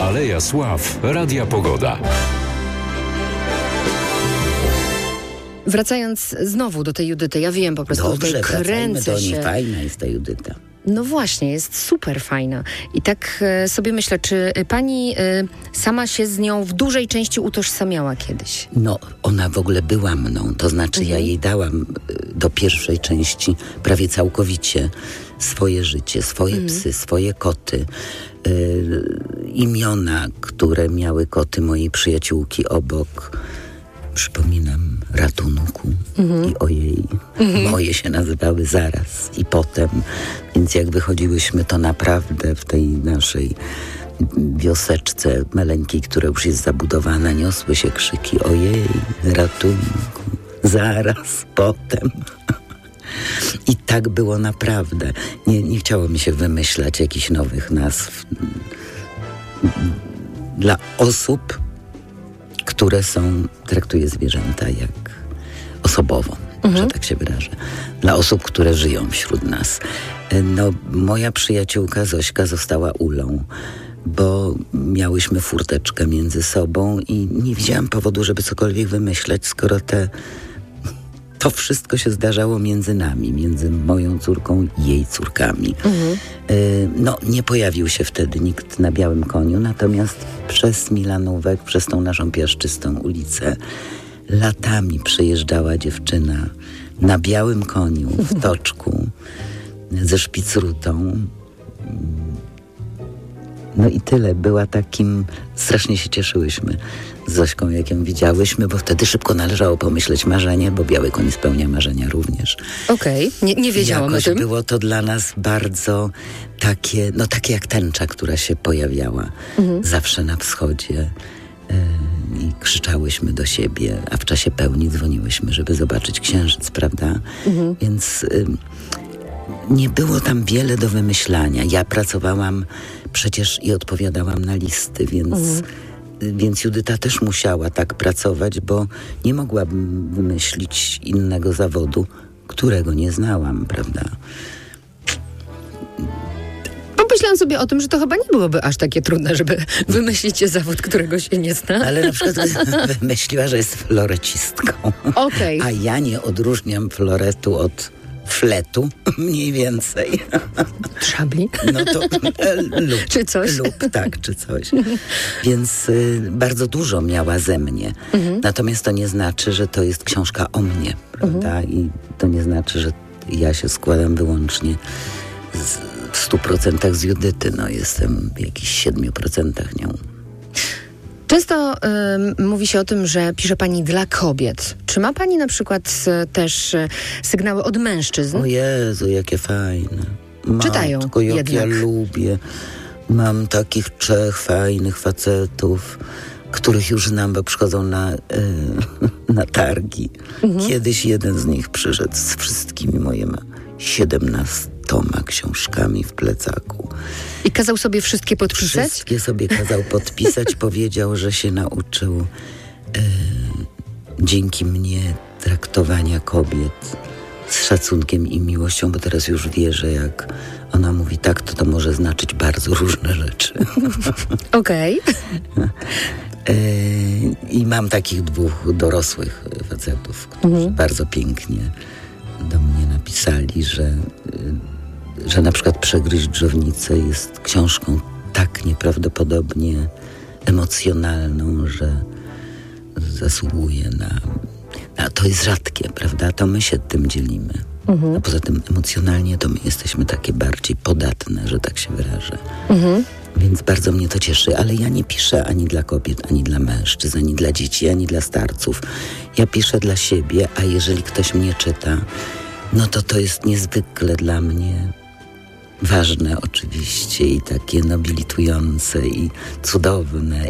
Aleja Sław Radia Pogoda. Wracając znowu do tej Judyty, ja wiem, po prostu Dobrze, tutaj kręcę do niej. się. Fajna jest ta Judyta. No właśnie, jest super fajna. I tak sobie myślę, czy pani sama się z nią w dużej części utożsamiała kiedyś? No, ona w ogóle była mną. To znaczy ja jej dałam do pierwszej części prawie całkowicie swoje życie, swoje psy, swoje koty. Imiona, które miały koty mojej przyjaciółki obok. Przypominam Ratunku i Ojej. Moje się nazywały Zaraz i Potem. Więc jak wychodziłyśmy, to naprawdę w tej naszej wioseczce maleńkiej, która już jest zabudowana, niosły się krzyki Ojej, Ratunku, Zaraz, Potem. I tak było naprawdę. Nie chciało mi się wymyślać jakichś nowych nazw dla osób, które traktuje zwierzęta jak osobowo, że tak się wyrażę. Dla osób, które żyją wśród nas. No, moja przyjaciółka Zośka została Ulą, bo miałyśmy furteczkę między sobą i nie widziałam powodu, żeby cokolwiek wymyśleć, skoro to wszystko się zdarzało między nami, między moją córką i jej córkami. No, nie pojawił się wtedy nikt na białym koniu, natomiast przez Milanówek, przez tą naszą piaszczystą ulicę latami przejeżdżała dziewczyna na białym koniu, w toczku, ze szpicrutą. No i tyle. Była takim... Strasznie się cieszyłyśmy z Zośką, jak ją widziałyśmy, bo wtedy szybko należało pomyśleć marzenie, bo biały koń spełnia marzenia również. Okej, nie wiedziałam o tym. Było to dla nas bardzo takie jak tęcza, która się pojawiała zawsze na wschodzie. I krzyczałyśmy do siebie, a w czasie pełni dzwoniłyśmy, żeby zobaczyć księżyc, prawda? Więc nie było tam wiele do wymyślania. Ja pracowałam przecież i odpowiadałam na listy, więc Judyta też musiała tak pracować, bo nie mogłabym wymyślić innego zawodu, którego nie znałam, prawda? Pomyślałam sobie o tym, że to chyba nie byłoby aż takie trudne, żeby wymyślić zawód, którego się nie zna. Ale na przykład wymyśliła, że jest florecistką. Okej. A ja nie odróżniam floretu od fletu, mniej więcej. Szabli? No to lub. Czy coś? Czy coś. Więc bardzo dużo miała ze mnie. Natomiast to nie znaczy, że to jest książka o mnie, prawda? I to nie znaczy, że ja się składam wyłącznie w 100% z Judyty. No, jestem w jakichś 7% nią. Często mówi się o tym, że pisze pani dla kobiet. Czy ma pani na przykład też sygnały od mężczyzn? O Jezu, jakie fajne. Czytają Matko, jak jednak. ja lubię. Mam takich 3 fajnych facetów, których już znam, bo przychodzą na targi. Kiedyś jeden z nich przyszedł z wszystkimi moimi 17 książkami w plecaku. I kazał sobie wszystkie podpisać? Wszystkie sobie kazał podpisać. Powiedział, że się nauczył dzięki mnie traktowania kobiet z szacunkiem i miłością, bo teraz już wie, że jak ona mówi tak, to może znaczyć bardzo różne rzeczy. Okej. I mam takich 2 dorosłych facetów, którzy bardzo pięknie do mnie napisali, że na przykład Przegryźć dżownicę jest książką tak nieprawdopodobnie emocjonalną, że zasługuje na... A to jest rzadkie, prawda? To my się tym dzielimy. A poza tym emocjonalnie to my jesteśmy takie bardziej podatne, że tak się wyrażę. Więc bardzo mnie to cieszy, ale ja nie piszę ani dla kobiet, ani dla mężczyzn, ani dla dzieci, ani dla starców. Ja piszę dla siebie, a jeżeli ktoś mnie czyta, no to jest niezwykle dla mnie ważne oczywiście i takie nobilitujące i cudowne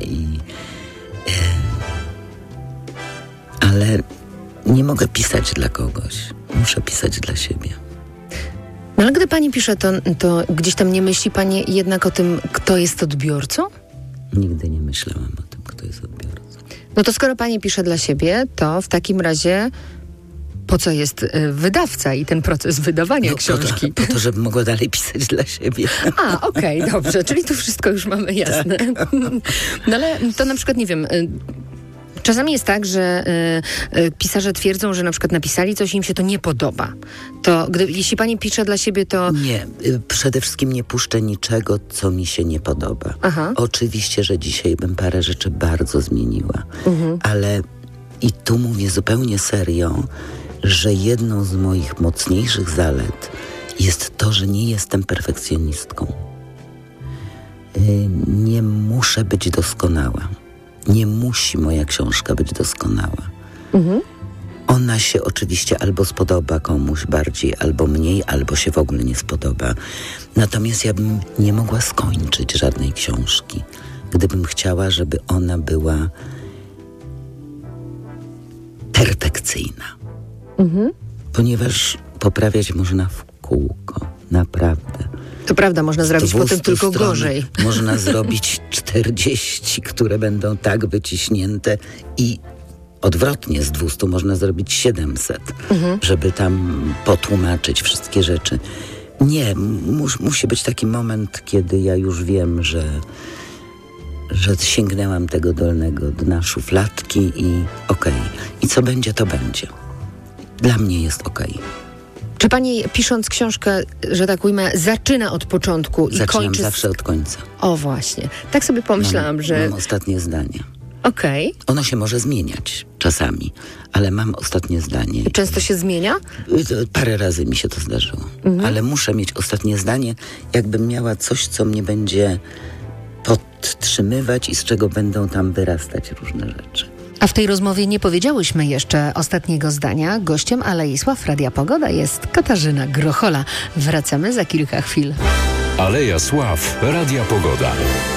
ale nie mogę pisać dla kogoś. Muszę pisać dla siebie. No ale gdy pani pisze, to gdzieś tam nie myśli pani jednak o tym, kto jest odbiorcą? Nigdy nie myślałam o tym, kto jest odbiorcą. No to skoro pani pisze dla siebie, to w takim razie po co jest wydawca i ten proces wydawania książki. Po to, żeby mogła dalej pisać dla siebie. A, okej, dobrze, czyli tu wszystko już mamy jasne. Tak. No ale to na przykład, nie wiem, czasami jest tak, że pisarze twierdzą, że na przykład napisali coś i im się to nie podoba. To jeśli pani pisze dla siebie, to... Nie, przede wszystkim nie puszczę niczego, co mi się nie podoba. Aha. Oczywiście, że dzisiaj bym parę rzeczy bardzo zmieniła, ale i tu mówię zupełnie serio, że jedną z moich mocniejszych zalet jest to, że nie jestem perfekcjonistką. Nie muszę być doskonała. Nie musi moja książka być doskonała. Ona się oczywiście albo spodoba komuś bardziej, albo mniej, albo się w ogóle nie spodoba. Natomiast ja bym nie mogła skończyć żadnej książki, gdybym chciała, żeby ona była perfekcyjna. Ponieważ poprawiać można w kółko. Naprawdę. To prawda, można zrobić potem tylko stron gorzej. Można zrobić 40, które będą tak wyciśnięte i odwrotnie, z 200 można zrobić 700, żeby tam potłumaczyć wszystkie rzeczy. Nie, musi być taki moment, kiedy ja już wiem, że sięgnęłam tego dolnego dna szufladki i okej. I co będzie, to będzie. Dla mnie jest okej. Czy pani, pisząc książkę, że tak ujmę, zaczyna od początku i Zaczynam kończy... zawsze od końca. O właśnie. Tak sobie pomyślałam, że... Mam ostatnie zdanie. Okej. Ono się może zmieniać czasami, ale mam ostatnie zdanie. Często się zmienia? Parę razy mi się to zdarzyło. Ale muszę mieć ostatnie zdanie, jakbym miała coś, co mnie będzie podtrzymywać i z czego będą tam wyrastać różne rzeczy. A w tej rozmowie nie powiedziałyśmy jeszcze ostatniego zdania. Gościem Alei Sław Radia Pogoda jest Katarzyna Grochola. Wracamy za kilka chwil. Aleja Sław Radia Pogoda.